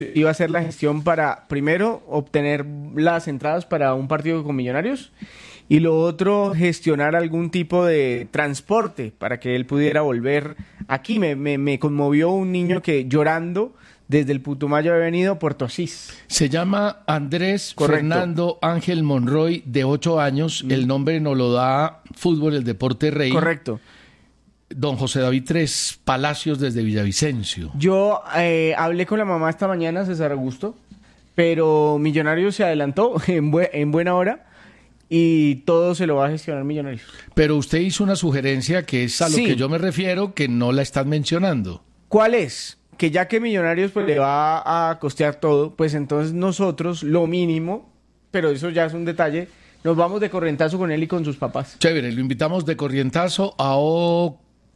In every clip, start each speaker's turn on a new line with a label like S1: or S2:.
S1: iba a hacer la gestión para, primero, obtener las entradas para un partido con Millonarios y lo otro, gestionar algún tipo de transporte para que él pudiera volver aquí. Me conmovió un niño que llorando desde el Putumayo había venido a Puerto Asís.
S2: Se llama Andrés
S1: Correcto.
S2: Fernando Ángel Monroy, de 8 años. El nombre nos lo da Fútbol, el Deporte Rey.
S1: Correcto.
S2: Don José David Tres Palacios desde Villavicencio.
S1: Yo hablé con la mamá esta mañana, César Augusto, pero Millonarios se adelantó en buena hora y todo se lo va a gestionar Millonarios.
S2: Pero usted hizo una sugerencia que es a lo
S1: Sí.
S2: que yo me refiero, que no la están mencionando.
S1: ¿Cuál es? Que ya que Millonarios pues, le va a costear todo, pues entonces nosotros lo mínimo, pero eso ya es un detalle, nos vamos de corrientazo con él y con sus papás.
S2: Chévere, lo invitamos de corrientazo a OK,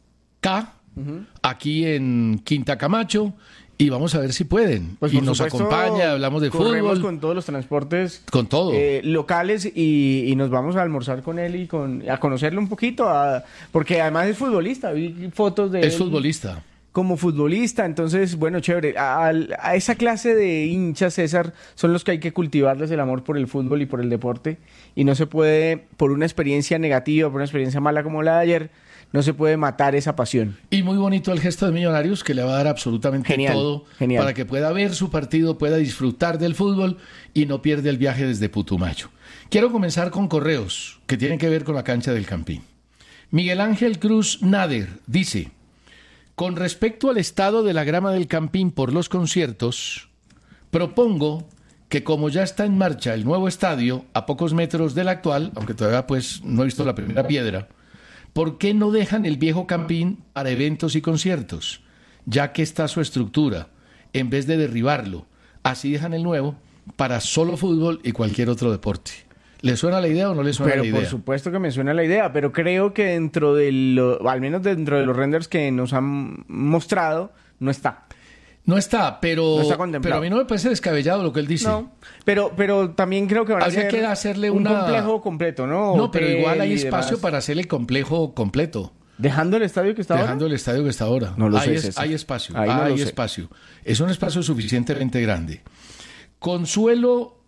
S2: aquí en Quinta Camacho, y vamos a ver si pueden.
S1: Pues
S2: y
S1: por
S2: nos
S1: supuesto,
S2: acompaña, hablamos de
S1: corremos
S2: fútbol,
S1: con todos los transportes
S2: con todo.
S1: locales y nos vamos a almorzar con él y a conocerlo un poquito, porque además es futbolista, vi fotos de
S2: Es
S1: él
S2: futbolista.
S1: como futbolista, entonces, bueno, chévere. A esa clase de hinchas, César, son los que hay que cultivarles el amor por el fútbol y por el deporte, y no se puede, por una experiencia negativa, por una experiencia mala como la de ayer, no se puede matar esa pasión.
S2: Y muy bonito el gesto de Millonarios, que le va a dar absolutamente
S1: Genial,
S2: todo
S1: genial.
S2: para que pueda ver su partido, pueda disfrutar del fútbol y no pierde el viaje desde Putumayo. Quiero comenzar con correos que tienen que ver con la cancha del Campín. Miguel Ángel Cruz Nader dice: con respecto al estado de la grama del Campín por los conciertos, propongo que como ya está en marcha el nuevo estadio, a pocos metros del actual, aunque todavía pues no he visto la primera piedra, ¿por qué no dejan el viejo Campín para eventos y conciertos? Ya que está su estructura, en vez de derribarlo, así dejan el nuevo para solo fútbol y cualquier otro deporte. ¿Le suena la idea o no le suena
S1: Pero
S2: la idea?
S1: por supuesto que me suena la idea, pero creo que dentro al menos dentro de los renders que nos han mostrado, no está.
S2: No está, pero,
S1: No está contemplado.
S2: pero a mí no me parece descabellado lo que él dice.
S1: No, pero también creo que van a
S2: Habría
S1: hacer
S2: que hacerle
S1: un
S2: una-
S1: complejo completo, ¿no?
S2: No, pero
S1: Hotel
S2: igual hay
S1: y
S2: espacio
S1: demás.
S2: para hacer el complejo completo.
S1: ¿Dejando el estadio que está
S2: Dejando
S1: ahora?
S2: el estadio que está ahora.
S1: No lo sé,
S2: hay,
S1: César.
S2: hay espacio,
S1: Ahí no
S2: hay
S1: lo sé.
S2: espacio. Es un espacio suficientemente grande. Consuelo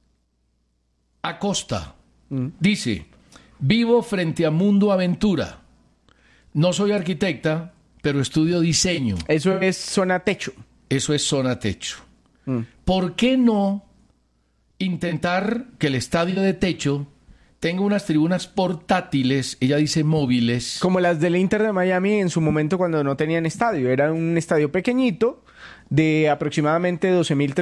S2: Acosta dice: vivo frente a Mundo Aventura. No soy arquitecta, pero estudio diseño.
S1: Eso es zona techo.
S2: Eso es zona techo. ¿Por qué no intentar que el estadio de techo tenga unas tribunas portátiles, ella dice móviles?
S1: Como las del Inter de Miami en su momento cuando no tenían estadio. Era un estadio pequeñito de aproximadamente 12.000,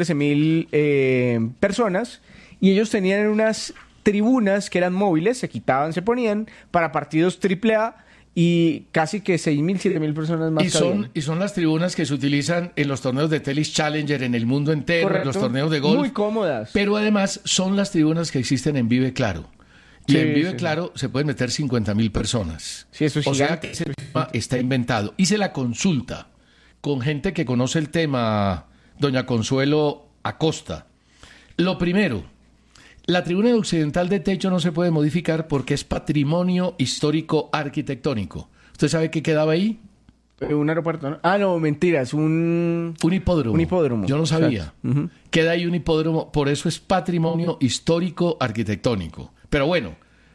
S1: 13.000 personas y ellos tenían unas tribunas que eran móviles, se quitaban, se ponían para partidos AAA y casi que 6.000, 7.000 personas más.
S2: Y son las tribunas que se utilizan en los torneos de Telis Challenger en el mundo entero,
S1: Correcto.
S2: en los torneos de golf.
S1: Muy cómodas.
S2: Pero además son las tribunas que existen en Vive Claro. Y
S1: Sí,
S2: en Vive
S1: sí.
S2: Claro se pueden meter 50.000 personas.
S1: Sí, eso es
S2: O sea
S1: gigante.
S2: que ese tema está inventado. Hice la consulta con gente que conoce el tema, doña Consuelo Acosta. Lo primero, la tribuna occidental de techo no se puede modificar porque es patrimonio histórico arquitectónico. ¿Usted sabe qué quedaba ahí?
S1: Un aeropuerto, ¿no? Ah, no, mentiras, un
S2: Hipódromo.
S1: Un hipódromo.
S2: Yo no sabía.
S1: Exacto. Ujú.
S2: Queda ahí un hipódromo, por eso es patrimonio histórico arquitectónico. Pero bueno,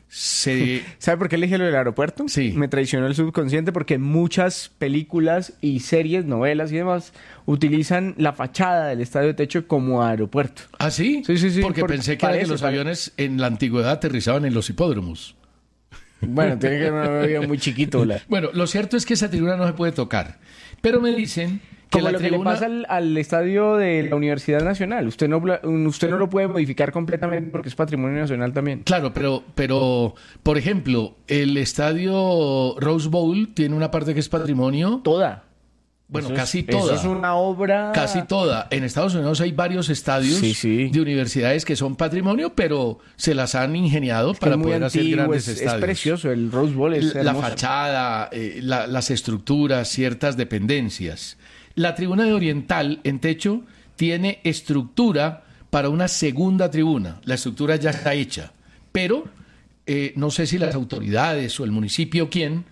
S1: ¿Sabe por qué elegí lo del aeropuerto?
S2: Sí.
S1: Me traicionó el subconsciente porque muchas películas y series, novelas y demás utilizan la fachada del estadio de techo como aeropuerto.
S2: ¿Ah, sí?
S1: Sí, sí, sí,
S2: Porque
S1: porque
S2: pensé que era que
S1: parece,
S2: los
S1: parece.
S2: aviones en la antigüedad aterrizaban en los hipódromos.
S1: Bueno, tiene que ser un avión muy chiquito.
S2: Bueno, lo cierto es que esa tribuna no se puede tocar. Pero me dicen que
S1: Como
S2: la
S1: lo que
S2: tribuna...
S1: le pasa al estadio de la Universidad Nacional. Usted no lo puede modificar completamente porque es patrimonio nacional también.
S2: Claro, pero, por ejemplo, el estadio Rose Bowl tiene una parte que es patrimonio.
S1: Toda.
S2: Bueno,
S1: Eso es-
S2: casi toda.
S1: Eso es una obra...
S2: Casi toda. En Estados Unidos hay varios estadios
S1: Sí, sí.
S2: de universidades que son patrimonio, pero se las han ingeniado
S1: que
S2: para
S1: es muy
S2: poder hacer
S1: antiguo,
S2: grandes
S1: es
S2: estadios.
S1: precioso. El Rose Bowl es
S2: La
S1: hermoso.
S2: fachada, las estructuras, ciertas dependencias. La tribuna de Oriental en techo tiene estructura para una segunda tribuna. La estructura ya está hecha, pero no sé si las autoridades o el municipio, quién,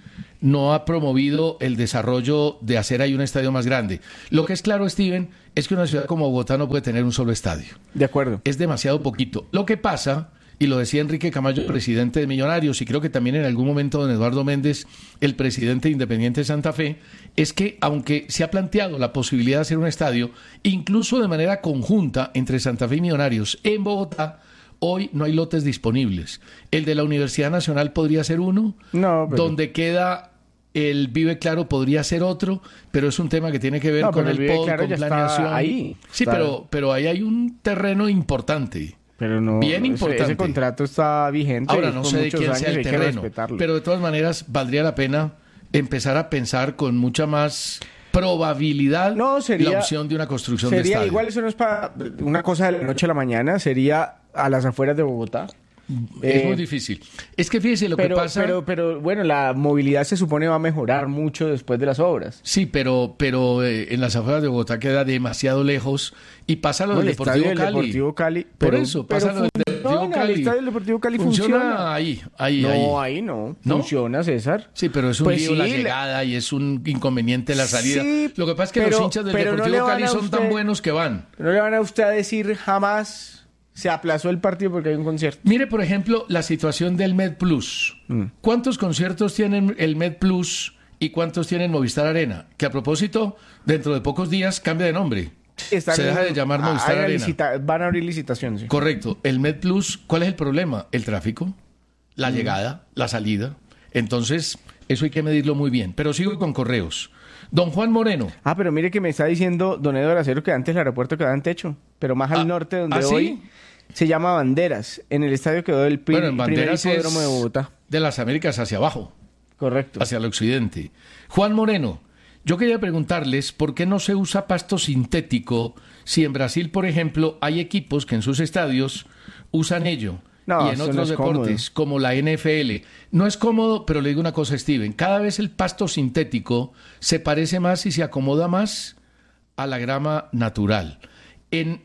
S2: no ha promovido el desarrollo de hacer ahí un estadio más grande. Lo que es claro, Steven, es que una ciudad como Bogotá no puede tener un solo estadio.
S1: De acuerdo.
S2: Es demasiado poquito. Lo que pasa, y lo decía Enrique Camayo, presidente de Millonarios, y creo que también en algún momento don Eduardo Méndez, el presidente de Independiente Santa Fe, es que aunque se ha planteado la posibilidad de hacer un estadio, incluso de manera conjunta entre Santa Fe y Millonarios en Bogotá, hoy no hay lotes disponibles. El de la Universidad Nacional podría ser uno,
S1: No, pero...
S2: donde queda el Vive Claro podría ser otro, pero es un tema que tiene que ver con el POD,
S1: Claro,
S2: con
S1: ya
S2: planeación.
S1: está ahí.
S2: Sí,
S1: Está...
S2: pero ahí hay un terreno importante.
S1: Pero no,
S2: bien importante.
S1: Ese contrato está vigente.
S2: Ahora no sé de quién sea el terreno, pero de todas maneras valdría la pena empezar a pensar con mucha más probabilidad la opción de una construcción de estadio.
S1: Igual eso no es para una cosa de la noche a la mañana, sería a las afueras de Bogotá.
S2: Es muy difícil. Es que fíjese lo que pasa...
S1: Pero bueno, la movilidad se supone va a mejorar mucho después de las obras.
S2: Sí, pero en las afueras de Bogotá queda demasiado lejos y pasa lo del
S1: Deportivo Cali.
S2: Por eso, pasa lo del Deportivo Cali.
S1: El estadio del Deportivo Cali
S2: funciona ahí.
S1: No, ahí no. Funciona, César.
S2: Sí, pero es un lío la llegada y es un inconveniente la salida.
S1: Sí,
S2: lo que pasa es que los hinchas del Deportivo Cali son tan buenos que van.
S1: No le van a usted a decir jamás... Se aplazó el partido porque hay un concierto.
S2: Mire, por ejemplo, la situación del MedPlus. ¿Cuántos conciertos tienen el MedPlus y cuántos tienen Movistar Arena? Que a propósito, dentro de pocos días cambia de nombre. Se deja de llamar Movistar Arena.
S1: Van a abrir licitación, sí.
S2: Correcto. El MedPlus, ¿cuál es el problema? El tráfico, la llegada, la salida. Entonces, eso hay que medirlo muy bien. Pero sigo con correos. Don Juan Moreno.
S1: Pero mire que me está diciendo don Eduardo Acero que antes el aeropuerto quedaba en techo, pero más al norte donde hoy se llama Banderas. En el estadio quedó el primer hipódromo de Bogotá.
S2: De las Américas hacia abajo.
S1: Correcto.
S2: Hacia el occidente. Juan Moreno, yo quería preguntarles por qué no se usa pasto sintético si en Brasil, por ejemplo, hay equipos que en sus estadios usan ello.
S1: No,
S2: y en otros deportes, como la NFL. No es cómodo, pero le digo una cosa, Steven. Cada vez el pasto sintético se parece más y se acomoda más a la grama natural. En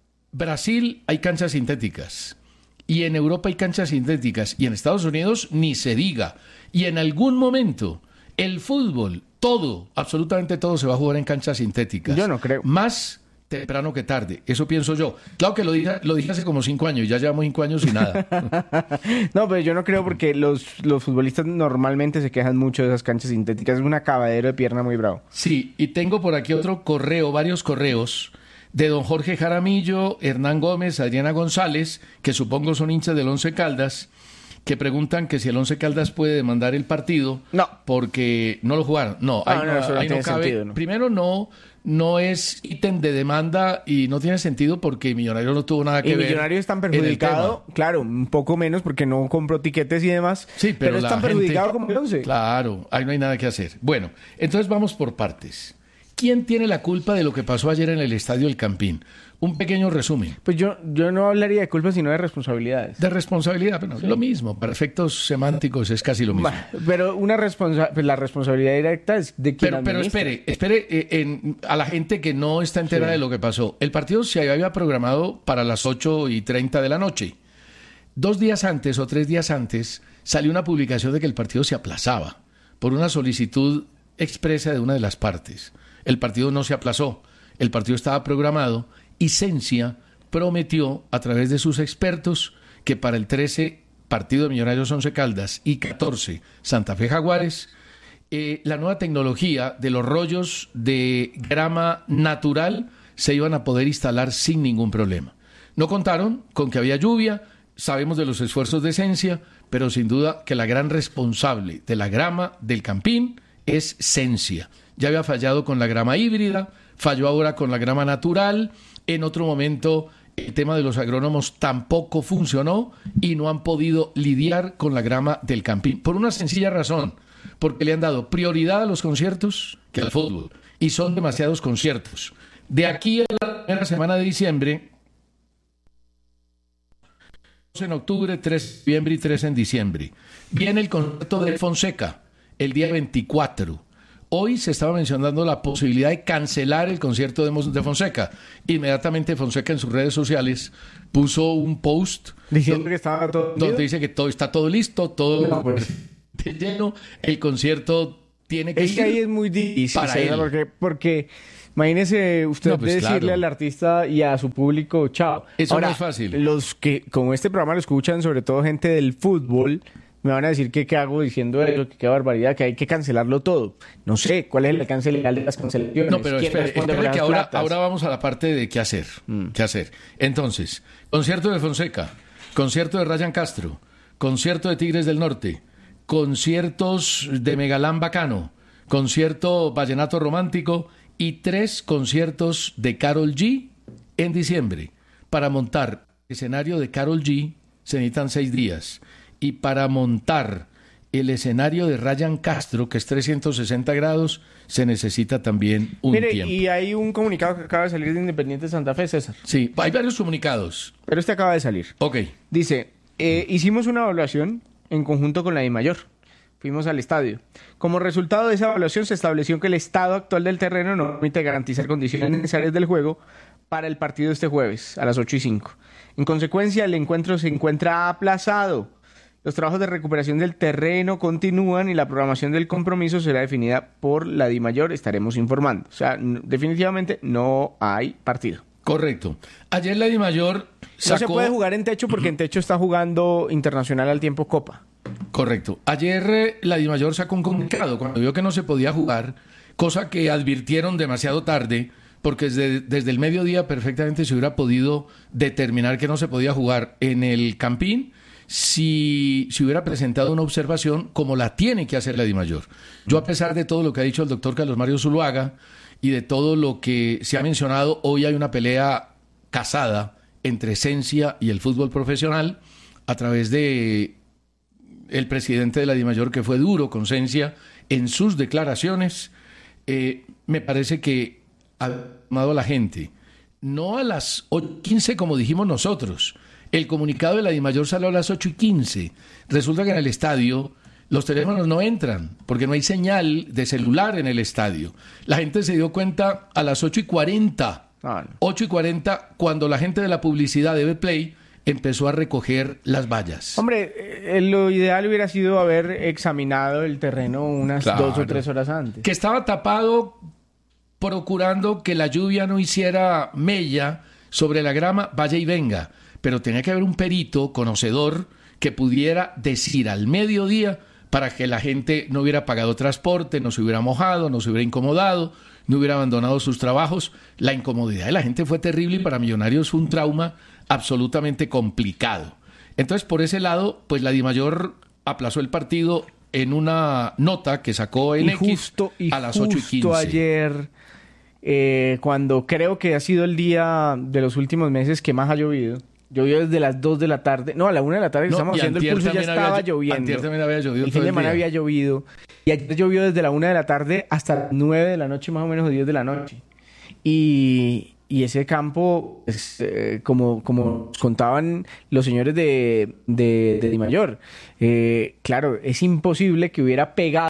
S2: Brasil hay canchas sintéticas. Y en Europa hay canchas sintéticas. Y en Estados Unidos ni se diga. Y en algún momento el fútbol, todo, absolutamente todo se va a jugar en canchas sintéticas.
S1: Yo no creo.
S2: Más temprano que tarde, eso pienso yo. Claro que lo dije hace como 5 años, ya llevamos 5 años y nada.
S1: No, pero yo no creo porque los futbolistas normalmente se quejan mucho de esas canchas sintéticas, es un acabadero de pierna muy bravo.
S2: Sí, y tengo por aquí otro correo, varios correos de don Jorge Jaramillo, Hernán Gómez, Adriana González, que supongo son hinchas del Once Caldas, que preguntan que si el Once Caldas puede demandar el partido porque no lo jugaron. No, ahí no cabe. Sentido, ¿no? Primero, no es ítem de demanda y no tiene sentido porque Millonarios no tuvo nada que ver.
S1: Millonarios están perjudicados, claro, un poco menos porque no compró tiquetes y demás.
S2: Sí, pero
S1: están perjudicados como el Once.
S2: Claro, ahí no hay nada que hacer. Bueno, entonces vamos por partes. ¿Quién tiene la culpa de lo que pasó ayer en el Estadio El Campín? Un pequeño resumen.
S1: Pues yo no hablaría de culpa, sino de responsabilidades.
S2: De responsabilidad, pero sí. Lo mismo. Para efectos semánticos es casi lo mismo.
S1: Pero la responsabilidad directa es de quien administra.
S2: Pero espere, a la gente que no está entera de lo que pasó. El partido se había programado para las 8:30 de la noche. 2 días antes o 3 días antes salió una publicación de que el partido se aplazaba por una solicitud expresa de una de las partes. El partido no se aplazó. El partido estaba programado y Cencia prometió a través de sus expertos que para el 13 partido de Millonarios Once Caldas y 14 Santa Fe Jaguares, la nueva tecnología de los rollos de grama natural se iban a poder instalar sin ningún problema. No contaron con que había lluvia, sabemos de los esfuerzos de Cencia, pero sin duda que la gran responsable de la grama del Campín es Cencia. Ya había fallado con la grama híbrida, falló ahora con la grama natural. En otro momento el tema de los agrónomos tampoco funcionó y no han podido lidiar con la grama del Campín. Por una sencilla razón, porque le han dado prioridad a los conciertos que al fútbol. Y son demasiados conciertos. De aquí a la primera semana de diciembre, 2 en octubre, 3 en noviembre y 3 en diciembre, viene el concierto de Fonseca, el día 24. Hoy se estaba mencionando la posibilidad de cancelar el concierto de Fonseca. Inmediatamente Fonseca en sus redes sociales puso un post
S1: diciendo que estaba todo
S2: donde dice que está todo listo, todo de lleno, el concierto tiene que
S1: Es
S2: ir
S1: que ahí es muy difícil,
S2: para
S1: César,
S2: él.
S1: porque imagínese usted
S2: No, pues
S1: decirle
S2: claro.
S1: al artista y a su público, chao.
S2: Eso
S1: Ahora,
S2: no es fácil.
S1: los que como este programa lo escuchan, sobre todo gente del fútbol, me van a decir que qué hago diciendo eso, que qué barbaridad, que hay que cancelarlo todo. No sé, ¿cuál es el alcance legal de las cancelaciones?
S2: No, pero
S1: ¿Quién responde por
S2: espere que
S1: esas platas?
S2: ahora vamos a la parte de qué hacer. ¿Qué hacer? Entonces, concierto de Fonseca, concierto de Ryan Castro, concierto de Tigres del Norte, conciertos de Megalán Bacano, concierto Vallenato Romántico y 3 conciertos de Karol G en diciembre. Para montar escenario de Karol G se necesitan 6 días. Y para montar el escenario de Ryan Castro, que es 360 grados, se necesita también un
S1: Mire,
S2: tiempo.
S1: y hay un comunicado que acaba de salir de Independiente Santa Fe, César.
S2: Sí, hay varios comunicados.
S1: Pero este acaba de salir.
S2: Ok,
S1: Dice, hicimos una evaluación en conjunto con la DIMAYOR. Fuimos al estadio. Como resultado de esa evaluación se estableció que el estado actual del terreno no permite garantizar condiciones necesarias del juego para el partido este jueves a las 8:05. En consecuencia, el encuentro se encuentra aplazado. Los trabajos de recuperación del terreno continúan y la programación del compromiso será definida por la DIMAYOR. Estaremos informando. O sea, definitivamente no hay partido.
S2: correcto. Ayer la DIMAYOR
S1: No
S2: sacó...
S1: se puede jugar en techo porque en techo está jugando Internacional al tiempo Copa.
S2: Correcto. Ayer la DIMAYOR sacó un comunicado cuando vio que no se podía jugar, cosa que advirtieron demasiado tarde, porque desde el mediodía perfectamente se hubiera podido determinar que no se podía jugar en el Campín si se hubiera presentado una observación como la tiene que hacer la DIMAYOR. Yo, a pesar de todo lo que ha dicho el doctor Carlos Mario Zuluaga y de todo lo que se ha mencionado, hoy hay una pelea casada entre Esencia y el fútbol profesional a través de el presidente de la DIMAYOR, que fue duro con Esencia en sus declaraciones. Me parece que ha llamado a la gente, no a las 8:15 como dijimos nosotros. El comunicado de la DIMAYOR salió a las 8:15. Resulta que en el estadio los teléfonos no entran porque no hay señal de celular en el estadio. La gente se dio cuenta a las 8:40. 8:40, cuando la gente de la publicidad de Betplay empezó a recoger las vallas.
S1: Hombre, lo ideal hubiera sido haber examinado el terreno unas 2 o 3 horas antes.
S2: Que estaba tapado procurando que la lluvia no hiciera mella sobre la grama, vaya y venga. Pero tenía que haber un perito conocedor que pudiera decir al mediodía para que la gente no hubiera pagado transporte, no se hubiera mojado, no se hubiera incomodado, no hubiera abandonado sus trabajos. La incomodidad de la gente fue terrible y para Millonarios fue un trauma absolutamente complicado. Entonces, por ese lado, pues la DIMAYOR aplazó el partido en una nota que sacó en X a las 8:15.
S1: Justo ayer, cuando creo que ha sido el día de los últimos meses que más ha llovido. Llovió desde las 2 de la tarde. No, a la 1 de la tarde que estamos haciendo el pulso ya estaba lloviendo.
S2: Antier también había llovido.
S1: El fin de semana había llovido. Y ayer llovió desde la 1 de la tarde hasta las 9 de la noche, más o menos, o 10 de la noche. Y ese campo, como contaban los señores de DIMAYOR, claro, es imposible que hubiera pegado.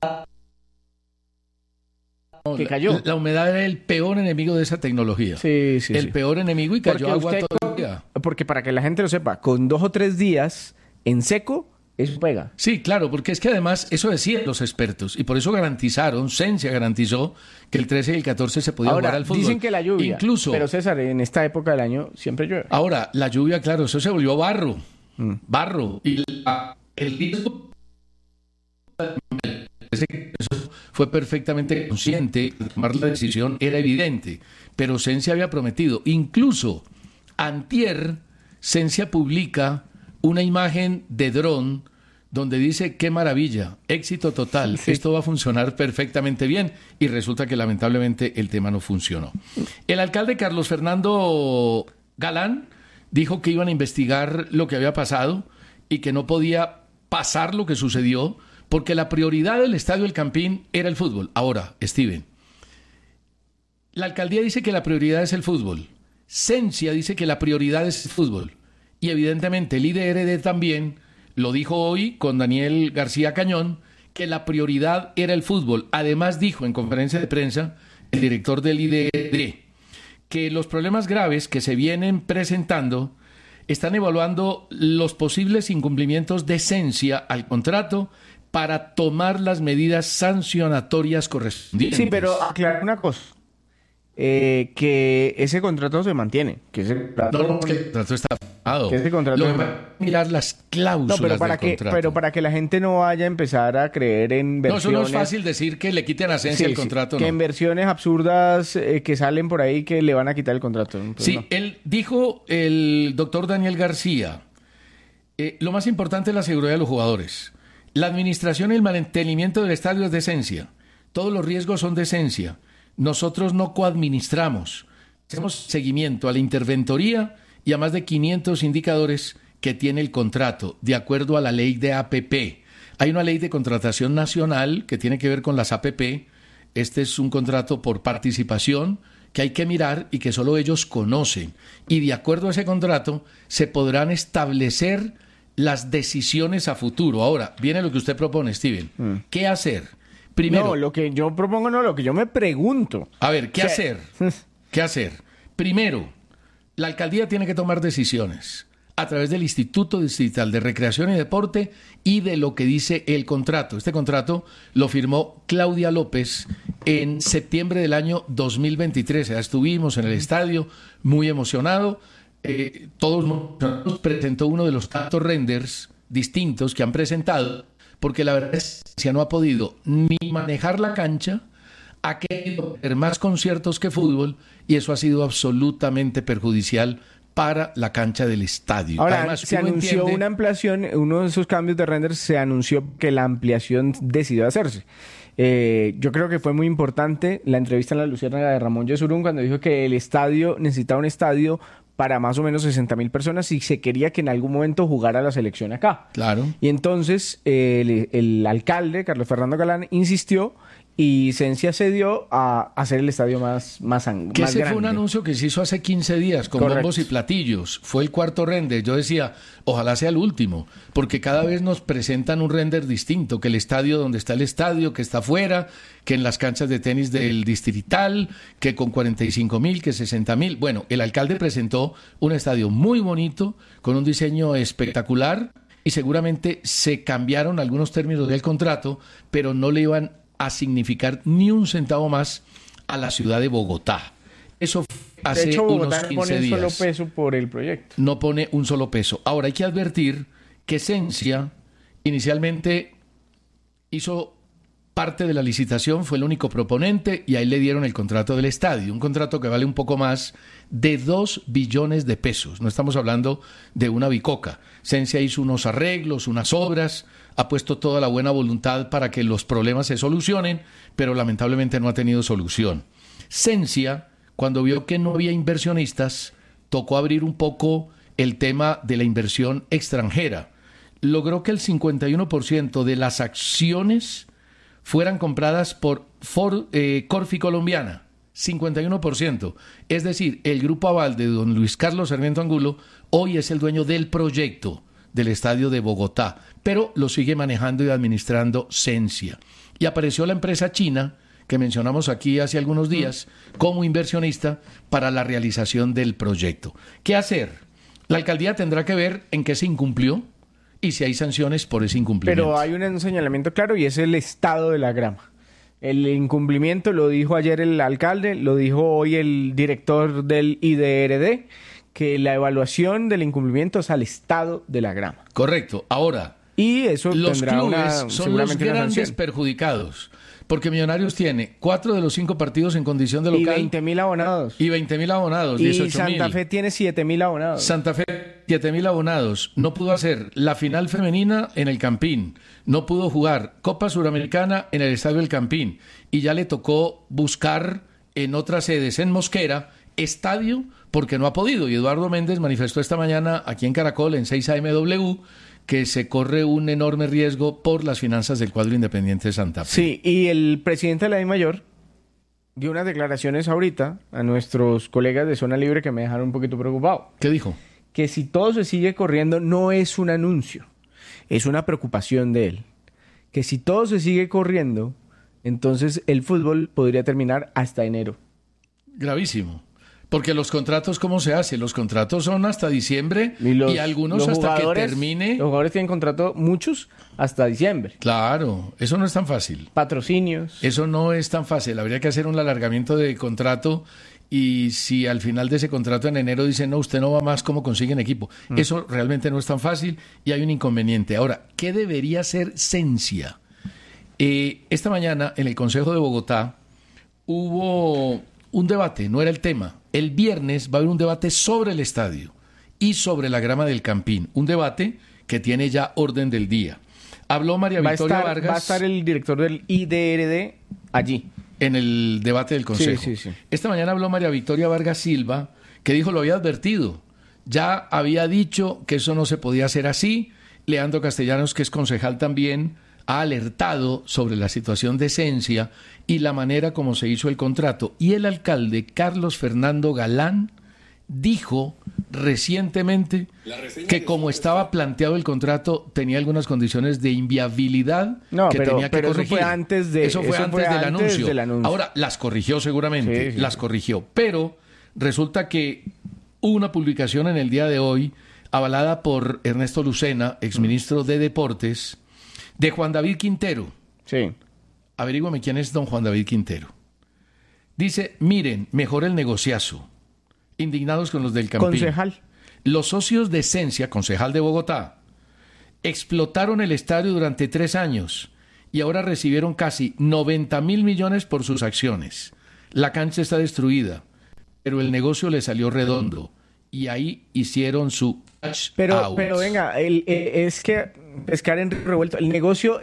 S1: Que cayó.
S2: La humedad era el peor enemigo de esa tecnología.
S1: Sí.
S2: El peor enemigo, y cayó
S1: Porque
S2: agua
S1: usted
S2: todo el día.
S1: Porque para que la gente lo sepa, con 2 o 3 días en seco, eso pega.
S2: Sí, claro, porque es que además eso decían los expertos y por eso garantizaron, Sencia garantizó que el 13 y el 14 se podía jugar al fútbol.
S1: Dicen que la lluvia,
S2: incluso,
S1: pero César, en esta época del año siempre llueve.
S2: Ahora, la lluvia, claro, eso se volvió barro. Barro. Y el riesgo eso fue perfectamente consciente, tomar la decisión era evidente, pero Sencia había prometido. Incluso antier, Sencia publica una imagen de dron donde dice: qué maravilla, éxito total,
S1: sí.
S2: Esto va a funcionar perfectamente bien, y resulta que lamentablemente el tema no funcionó. El alcalde Carlos Fernando Galán dijo que iban a investigar lo que había pasado y que no podía pasar lo que sucedió porque la prioridad del Estadio El Campín era el fútbol. Ahora, Steven, la alcaldía dice que la prioridad es el fútbol. Sencia dice que la prioridad es el fútbol. Y evidentemente el IDRD también lo dijo hoy con Daniel García Cañón, que la prioridad era el fútbol. Además dijo en conferencia de prensa el director del IDRD que los problemas graves que se vienen presentando están evaluando los posibles incumplimientos de Sencia al contrato para tomar las medidas sancionatorias correspondientes.
S1: Sí, pero aclarar una cosa. Que ese contrato se mantiene. Que ese contrato,
S2: No, que el contrato está firmado.
S1: Que ese contrato
S2: Lo que va a mirar las cláusulas
S1: pero para
S2: del contrato.
S1: pero para que la gente no vaya a empezar a creer en versiones...
S2: No, eso no es fácil decir que le quiten a Sensia el contrato.
S1: Que
S2: no.
S1: en versiones absurdas que salen por ahí que le van a quitar el contrato. Pues
S2: sí,
S1: no.
S2: él dijo, el doctor Daniel García, lo más importante es la seguridad de los jugadores. La administración y el mantenimiento del estadio es de Sensia. Todos los riesgos son de Sensia. Nosotros no coadministramos. Hacemos seguimiento a la interventoría y a más de 500 indicadores que tiene el contrato, de acuerdo a la ley de APP. Hay una ley de contratación nacional que tiene que ver con las APP. Este es un contrato por participación que hay que mirar y que solo ellos conocen. Y de acuerdo a ese contrato se podrán establecer las decisiones a futuro. Ahora, viene lo que usted propone, Steven. ¿Qué hacer? Primero,
S1: no, lo que yo propongo no, lo que yo me pregunto.
S2: A ver, ¿qué hacer? ¿Qué hacer? Primero, la alcaldía tiene que tomar decisiones a través del Instituto Distrital de Recreación y Deporte y de lo que dice el contrato. Este contrato lo firmó Claudia López en septiembre del año 2023. Ya estuvimos en el estadio muy emocionado. Todos nos presentó uno de los tantos renders distintos que han presentado, porque la verdad es que no ha podido ni manejar la cancha, ha querido hacer más conciertos que fútbol y eso ha sido absolutamente perjudicial para la cancha del estadio.
S1: Ahora,
S2: además,
S1: se anunció una ampliación, uno de esos cambios de renders se anunció que la ampliación decidió hacerse. Yo creo que fue muy importante la entrevista en La Luciérnaga de Ramón Yesurún cuando dijo que el estadio necesitaba un estadio para más o menos 60,000 personas y se quería que en algún momento jugara la selección acá.
S2: Claro.
S1: Y entonces el alcalde, Carlos Fernando Galán, insistió y Sensia cedió a hacer el estadio más grande.
S2: Que ese fue un anuncio que se hizo hace 15 días con
S1: Correcto.
S2: bombos y platillos. Fue el cuarto render. Yo decía, ojalá sea el último, porque cada vez nos presentan un render distinto, que el estadio donde está el estadio, que está afuera, que en las canchas de tenis del distrital, que con 45,000, que 60,000. Bueno, el alcalde presentó un estadio muy bonito, con un diseño espectacular, y seguramente se cambiaron algunos términos del contrato, pero no le iban a significar ni un centavo más a la ciudad de Bogotá. Eso fue hace
S1: de hecho, Bogotá
S2: unos
S1: no
S2: 15
S1: pone un
S2: días.
S1: solo peso por el proyecto.
S2: No pone un solo peso. Ahora hay que advertir que Sensia inicialmente hizo parte de la licitación, fue el único proponente y ahí le dieron el contrato del estadio, un contrato que vale un poco más de 2 billones de pesos. No estamos hablando de una bicoca. Sensia hizo unos arreglos, unas obras, ha puesto toda la buena voluntad para que los problemas se solucionen, pero lamentablemente no ha tenido solución. Sensia, cuando vio que no había inversionistas, tocó abrir un poco el tema de la inversión extranjera. Logró que el 51% de las acciones fueran compradas por Corfi Colombiana, 51%. Es decir, el grupo aval de don Luis Carlos Sarmiento Angulo hoy es el dueño del proyecto del estadio de Bogotá, pero lo sigue manejando y administrando Sensia. Y apareció la empresa china, que mencionamos aquí hace algunos días, como inversionista para la realización del proyecto. ¿Qué hacer? La alcaldía tendrá que ver en qué se incumplió y si hay sanciones por ese incumplimiento.
S1: Pero hay un señalamiento claro y es el estado de la grama. El incumplimiento lo dijo ayer el alcalde, lo dijo hoy el director del IDRD, que la evaluación del incumplimiento es al estado de la grama.
S2: Correcto. Ahora,
S1: y eso
S2: los
S1: tendrá
S2: clubes son los
S1: seguramente una
S2: grandes
S1: sanción.
S2: perjudicados, porque Millonarios tiene 4 de los 5 partidos en condición de
S1: Y
S2: local
S1: 20,000 abonados.
S2: y 20,000 abonados,
S1: Y
S2: 18,000.
S1: Santa Fe tiene 7,000 abonados.
S2: Santa Fe, 7,000 abonados. No pudo hacer la final femenina en el Campín. No pudo jugar Copa Suramericana en el Estadio del Campín. Y ya le tocó buscar en otras sedes, en Mosquera, estadio, porque no ha podido. Y Eduardo Méndez manifestó esta mañana aquí en Caracol, en 6 AM que se corre un enorme riesgo por las finanzas del cuadro Independiente de Santa Fe.
S1: Sí, y el presidente de la DIMAYOR dio unas declaraciones ahorita a nuestros colegas de Zona Libre que me dejaron un poquito preocupado.
S2: ¿Qué dijo?
S1: Que si todo se sigue corriendo no es un anuncio, es una preocupación de él. Que si todo se sigue corriendo, entonces el fútbol podría terminar hasta enero.
S2: Gravísimo. Porque los contratos, ¿cómo se hace? Los contratos son hasta diciembre y algunos hasta que termine.
S1: Los jugadores tienen contrato, muchos, hasta diciembre.
S2: Claro, eso no es tan fácil.
S1: Patrocinios.
S2: Eso no es tan fácil. Habría que hacer un alargamiento de contrato y si al final de ese contrato en enero dicen, no, usted no va más, ¿cómo consiguen equipo? Eso realmente no es tan fácil y hay un inconveniente. Ahora, ¿qué debería hacer Sensia? Esta mañana en el Consejo de Bogotá hubo un debate, no era el tema. El viernes va a haber un debate sobre el estadio y sobre la grama del Campín. Un debate que tiene ya orden del día. Habló María Victoria Vargas.
S1: Va a estar el director del IDRD allí.
S2: En el debate del Consejo.
S1: Sí.
S2: Esta mañana habló María Victoria Vargas Silva, que dijo, lo había advertido. Ya había dicho que eso no se podía hacer así. Leandro Castellanos, que es concejal también, ha alertado sobre la situación de Sensia y la manera como se hizo el contrato. Y el alcalde, Carlos Fernando Galán, dijo recientemente que como estaba planteado el contrato tenía algunas condiciones de inviabilidad tenía que corregir.
S1: Eso fue antes del anuncio.
S2: Ahora, las corrigió seguramente, las corrigió. Pero resulta que hubo una publicación en el día de hoy avalada por Ernesto Lucena, exministro de Deportes, de Juan David Quintero.
S1: Sí.
S2: Averígüame quién es don Juan David Quintero. Dice, miren, mejor el negociazo. Indignados con los del Campín.
S1: Concejal.
S2: Los socios de Sensia, concejal de Bogotá, explotaron el estadio durante 3 años y ahora recibieron casi 90.000 millones por sus acciones. La cancha está destruida, pero el negocio le salió redondo y ahí hicieron su
S1: Pero venga, es que pescar en revuelto. El negocio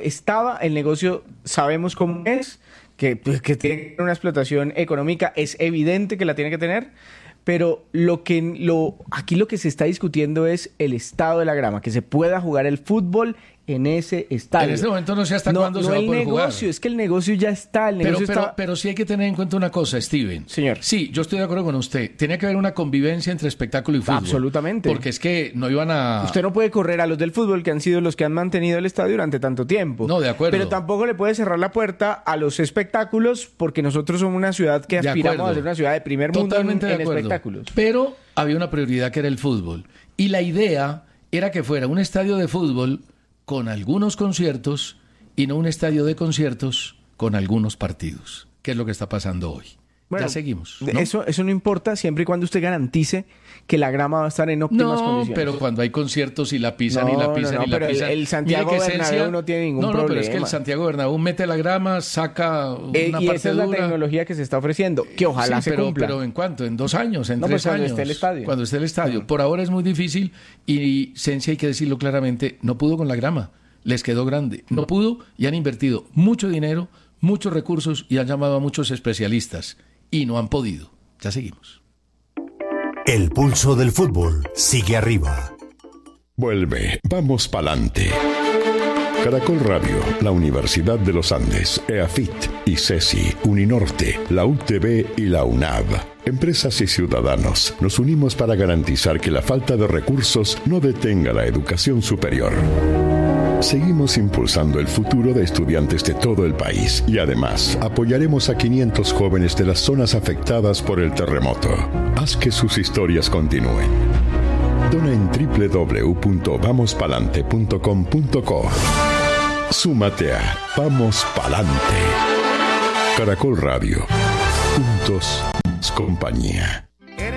S1: sabemos cómo es, que tiene una explotación económica, es evidente que la tiene que tener, pero aquí lo que se está discutiendo es el estado de la grama, que se pueda jugar el fútbol en ese estadio.
S2: En este momento no sé hasta cuándo se va a poder jugar.
S1: Es que el negocio ya está.
S2: Pero sí hay que tener en cuenta una cosa, Steven.
S1: Señor.
S2: Sí, yo estoy de acuerdo con usted. Tenía que haber una convivencia entre espectáculo y fútbol.
S1: Absolutamente.
S2: Porque es que no iban a...
S1: Usted no puede correr a los del fútbol, que han sido los que han mantenido el estadio durante tanto tiempo.
S2: No, de acuerdo.
S1: Pero tampoco le puede cerrar la puerta a los espectáculos, porque nosotros somos una ciudad que aspiramos a ser una ciudad de primer mundo en espectáculos.
S2: Pero había una prioridad que era el fútbol. Y la idea era que fuera un estadio de fútbol con algunos conciertos y no un estadio de conciertos con algunos partidos, que es lo que está pasando hoy. Bueno, ya seguimos, ¿no?
S1: Eso no importa siempre y cuando usted garantice que la grama va a estar en óptimas condiciones.
S2: Pero cuando hay conciertos y la pisan y la pisan.
S1: El Santiago Bernabéu no tiene ningún problema.
S2: Pero es que el Santiago Bernabéu mete la grama, saca una parte dura.
S1: Y esa es la tecnología que se está ofreciendo, que ojalá se cumpla.
S2: Pero ¿en cuánto? ¿En 2 años? ¿En 3 años?
S1: Cuando esté el estadio.
S2: Cuando esté el estadio. Por ahora es muy difícil y Sensia, hay que decirlo claramente, no pudo con la grama. Les quedó grande. No pudo y han invertido mucho dinero, muchos recursos y han llamado a muchos especialistas y no han podido. Ya seguimos.
S3: El pulso del fútbol sigue arriba.
S4: Vuelve, vamos pa'lante. Caracol Radio, la Universidad de los Andes, EAFIT, ICESI, Uninorte, la UTB y la UNAV. Empresas y ciudadanos, nos unimos para garantizar que la falta de recursos no detenga la educación superior. Seguimos impulsando el futuro de estudiantes de todo el país y además apoyaremos a 500 jóvenes de las zonas afectadas por el terremoto. Haz que sus historias continúen. Dona en www.vamospalante.com.co. Súmate a Vamos Palante. Caracol Radio. Juntos, compañía.